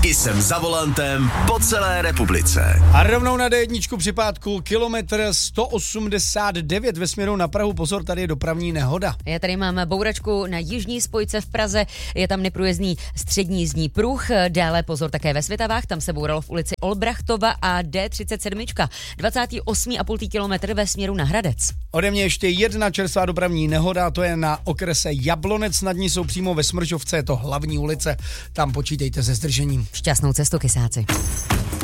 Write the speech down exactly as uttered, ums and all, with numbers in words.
jsem za volantem po celé republice. A rovnou na dé jedna při pátku, kilometr sto osmdesát devět ve směru na Prahu. Pozor, tady je dopravní nehoda. Já tady mám bouračku na jižní spojce v Praze, je tam neprůjezdný střední jízdní pruh, dále pozor také ve Svitavách, tam se bouralo v ulici Olbrachtova a dé třicet sedm, dvacátý osmý a půl kilometr ve směru na Hradec. Ode mě ještě jedna čerstvá dopravní nehoda, to je na okrese Jablonec, nad ní jsou přímo ve Smržovce, je to hlavní ulice, tam počítejte se zdržením. Šťastnou cestu, kysáci.